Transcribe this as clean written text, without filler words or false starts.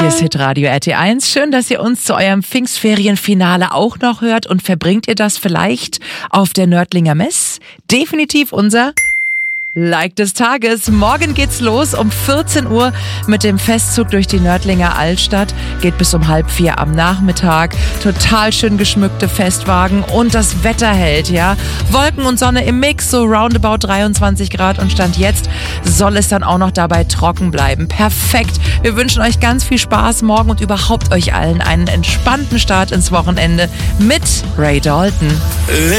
Hier ist Hitradio RT1. Schön, dass ihr uns zu eurem Pfingstferienfinale auch noch hört. Und verbringt ihr das vielleicht auf der Nördlinger Mess? Definitiv unser Like des Tages. Morgen geht's los um 14 Uhr mit dem Festzug durch die Nördlinger Altstadt. Geht bis um 3:30 am Nachmittag. Total schön geschmückte Festwagen und das Wetter hält, ja. Wolken und Sonne im Mix, so roundabout 23 Grad und Stand jetzt soll es dann auch noch dabei trocken bleiben. Perfekt. Wir wünschen euch ganz viel Spaß morgen und überhaupt euch allen einen entspannten Start ins Wochenende mit Ray Dalton.